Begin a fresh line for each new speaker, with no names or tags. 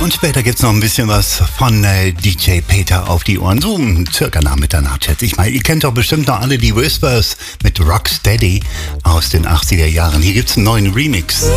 Und später gibt's noch ein bisschen was von DJ Peter auf die Ohren. So circa nach Mitternacht, schätze ich mal. Ihr kennt doch bestimmt noch alle die Whispers mit Rocksteady aus den 80er Jahren. Hier gibt's einen neuen Remix.